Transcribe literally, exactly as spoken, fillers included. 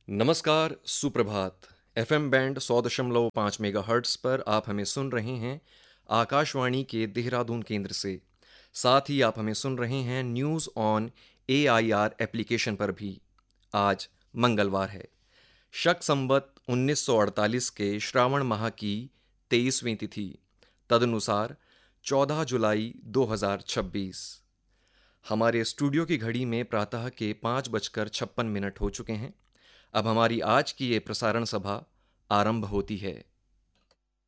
नमस्कार, सुप्रभात। FM band सौ दशमलव पाँच मेगाहर्ट्ज़ पर आप हमें सुन रहे हैं आकाशवाणी के देहरादून केंद्र से। साथ ही आप हमें सुन रहे हैं न्यूज़ ऑन एआईआर एप्लीकेशन पर भी। आज मंगलवार है। शक संवत उन्नीस सौ अड़तालीस के श्रावण माह की तेईसवीं तिथि, तदनुसार चौदह जुलाई दो हज़ार छब्बीस। हमारे स्टूडियो की घड़ी में प्रातः के पाँच बजकर छप्पन मिनट हो चुके हैं। अब हमारी आज की ये प्रसारण सभा आरंभ होती है।